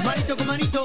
Manito con manito.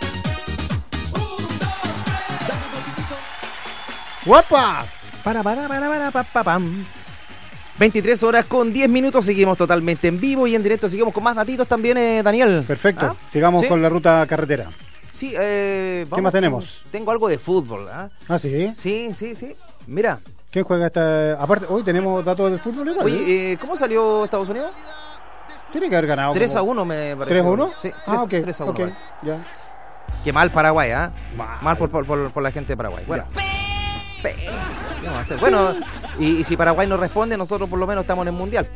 ¡Guapa! Pam. 23 horas con 10 minutos, seguimos totalmente en vivo y en directo, seguimos con más datitos también, Daniel. Perfecto, sigamos con la ruta carretera. Sí, ¿qué más tenemos? Tengo algo de fútbol. ¿Ah, sí? Sí. Mira. ¿Quién juega esta? Aparte, hoy tenemos datos del fútbol igual. Oye, ¿cómo salió Estados Unidos? Tiene que haber ganado. 3-1 me parece. ¿3-1? Sí, 3-1. Okay. Ya. Qué mal Paraguay, Mal por la gente de Paraguay. Bueno. ¿Qué vamos a hacer? Bueno, y si Paraguay no responde, nosotros por lo menos estamos en el Mundial.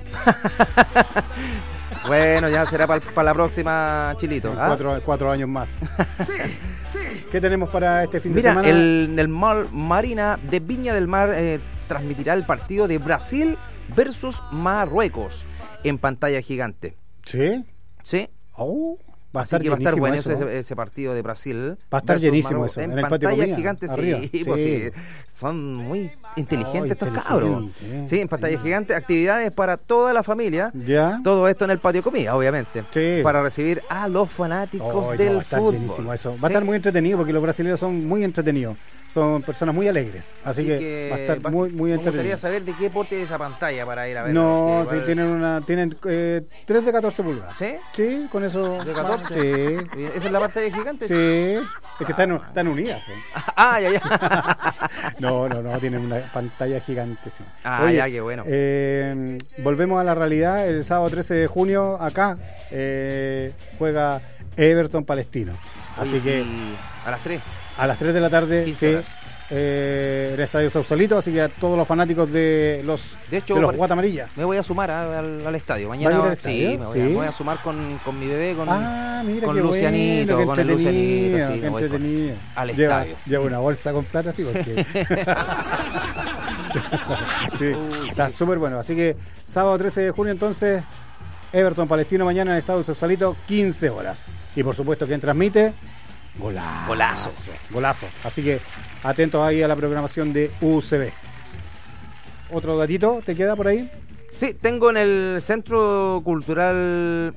Bueno, ya será para la próxima, Chilito. 4 años más. ¿Qué tenemos para este fin de semana? El Mall Marina de Viña del Mar transmitirá el partido de Brasil versus Marruecos en pantalla gigante. ¿Sí? Sí. Oh, va a estar bueno ese partido de Brasil. Va a estar llenísimo eso. En pantalla gigante, sí. Pues sí. Son muy inteligentes estos cabros. Sí, en pantalla gigante, actividades para toda la familia. Ya. Todo esto en el patio comida, obviamente. Sí. Para recibir a los fanáticos del va a estar fútbol. Llenísimo eso. Va a estar muy entretenido porque los brasileños son muy entretenidos. Son personas muy alegres. Así que va a estar muy entretenido. Me gustaría saber de qué porte es esa pantalla para ir a ver. No, sí, tienen 3 de 14 pulgadas. ¿Sí? Sí, con eso. ¿De 14? Sí. ¿Esa es la pantalla gigante? Sí. Es que están unidas. Ya. No, tienen una pantalla gigante, sí. Oye, ya, qué bueno. Volvemos a la realidad. El sábado 13 de junio, acá, juega Everton Palestino. Así que... ¿A las 3? A las 3 de la tarde, sí. En el Estadio Sausalito, así que a todos los fanáticos de los Guatamarillas. Me voy a sumar al estadio. Mañana sí, me voy a sumar con mi bebé, con Lucianito, bueno, con el Lucianito. Sí, qué entretenido. Al estadio. Lleva una bolsa con plata, sí, porque... sí, está súper bueno. Así que sábado 13 de junio, entonces, Everton Palestino mañana en el Estadio Sausalito, 15 horas. Y por supuesto, quien transmite... Golazo. Así que atentos ahí a la programación de UCB. ¿Otro datito te queda por ahí? Sí, tengo en el Centro Cultural...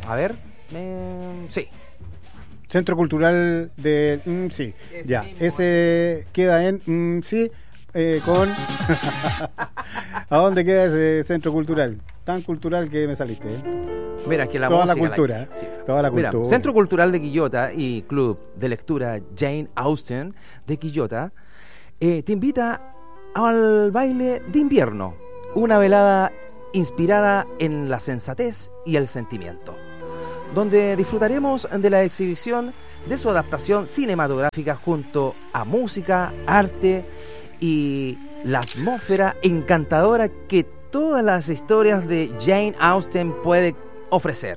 sí. Centro Cultural de... sí, ya. Ese queda en... sí, con... ¿A dónde queda ese Centro Cultural? Tan cultural que me saliste, Mira, que toda la cultura. Mira, Centro Cultural de Quillota y Club de Lectura Jane Austen de Quillota te invita al baile de invierno, una velada inspirada en la sensatez y el sentimiento, donde disfrutaremos de la exhibición de su adaptación cinematográfica junto a música, arte y la atmósfera encantadora que todas las historias de Jane Austen puede ofrecer.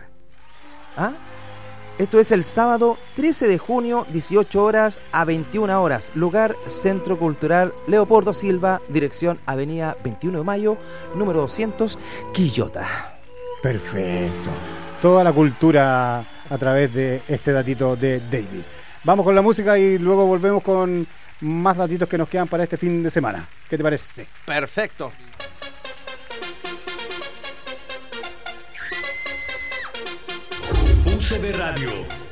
Esto es el sábado 13 de junio, 18 horas a 21 horas. Lugar Centro Cultural Leopoldo Silva, dirección Avenida 21 de Mayo, número 200, Quillota. Perfecto. Toda la cultura a través de este datito de David. Vamos con la música y luego volvemos con más datitos que nos quedan para este fin de semana. ¿Qué te parece? Perfecto. UCB Radio.